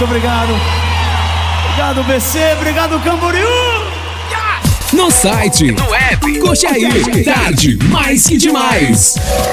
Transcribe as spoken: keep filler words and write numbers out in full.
Muito obrigado. Obrigado, B C. Obrigado, Camboriú. No site, no app, curte aí, Tarde Mais Que Demais.